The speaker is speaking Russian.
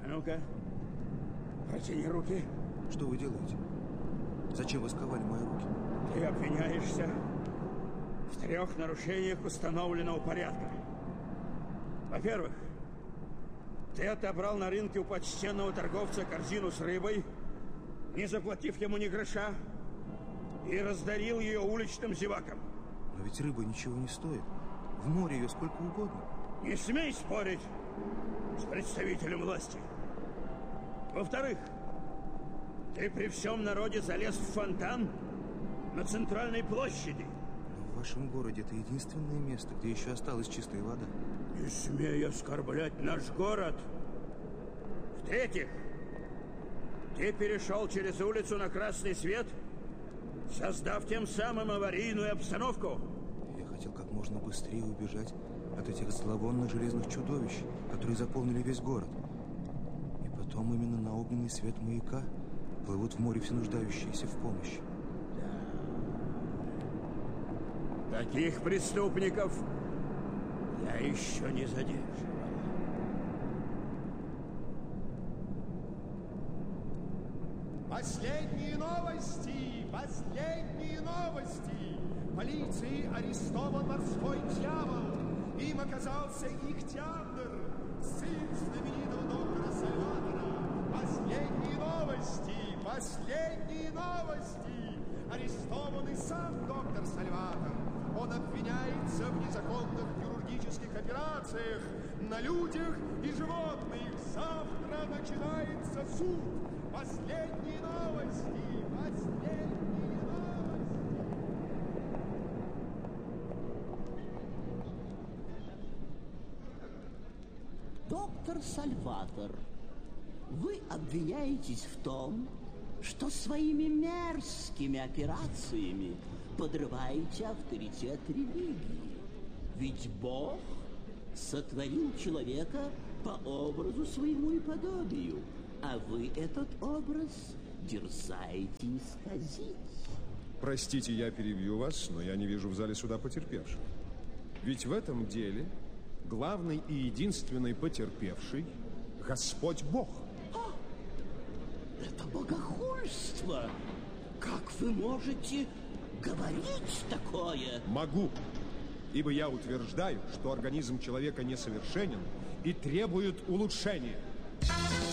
ну-ка, протяни руки. Что вы делаете? Зачем вы сковали мои руки? Ты обвиняешься в 3 нарушениях установленного порядка. Во-первых, ты отобрал на рынке у почтенного торговца корзину с рыбой, не заплатив ему ни гроша, и раздарил ее уличным зевакам. Но ведь рыба ничего не стоит. В море ее сколько угодно. Не смей спорить с представителем власти. Во-вторых, ты при всем народе залез в фонтан на центральной площади. Но в вашем городе это единственное место, где еще осталась чистая вода. Не смей оскорблять наш город. В-третьих, ты перешел через улицу на красный свет, создав тем самым аварийную обстановку. Я хотел как можно быстрее убежать от этих зловонных железных чудовищ, которые заполнили весь город. И потом именно на огненный свет маяка плывут в море все нуждающиеся в помощи. Да. Таких преступников я еще не задерживал. Последние новости! Последние новости! Полицией арестован морской дьявол. Им оказался их театр, сын знаменитого доктора Сальватора. Последние новости! Последние новости! Арестован и сам доктор Сальватор. Он обвиняется в незаконных хирургических операциях на людях и животных. Завтра начинается суд. Последние новости! Последние новости! Доктор Сальватор, вы обвиняетесь в том, что своими мерзкими операциями подрываете авторитет религии. Ведь Бог сотворил человека по образу своему и подобию, а вы этот образ дерзаете исказить. Простите, я перебью вас, но я не вижу в зале суда потерпевших. Ведь в этом деле главный и единственный потерпевший – Господь Бог. Это богохульство! Как вы можете говорить такое? Могу, ибо я утверждаю, что организм человека несовершенен и требует улучшения.